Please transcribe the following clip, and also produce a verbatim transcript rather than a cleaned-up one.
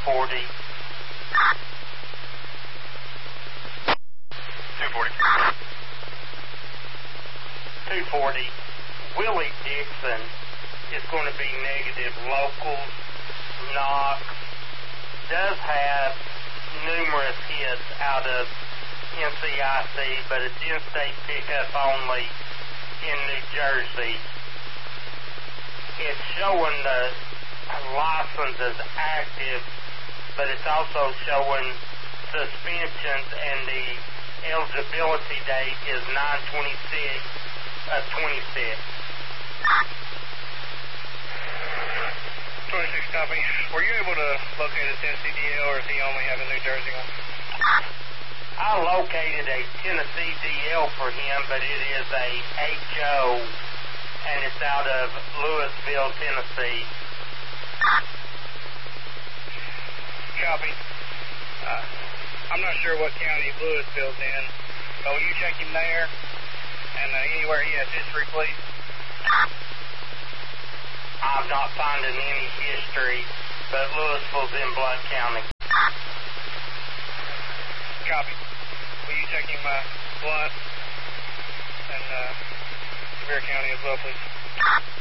forty. two forty. two forty. Willie Dixon is going to be negative. Locals, Knox, does have numerous hits out of N C I C, but it's in-state pickup only in New Jersey. It's showing the license as active, but it's also showing suspensions, and the eligibility date is nine twenty-six of twenty-six. twenty-six copy. Were you able to locate a Tennessee D L, or is he only having New Jersey one? I located a Tennessee D L for him, but it is a H O, and it's out of Louisville, Tennessee. Copy. Uh, I'm not sure what county Louisville's in, but will you check him there? And uh, anywhere he has history, please? I'm not finding any history, but Louisville's in Blount County. Copy. Will you check him uh, Blount and uh, Sevier County as well, please?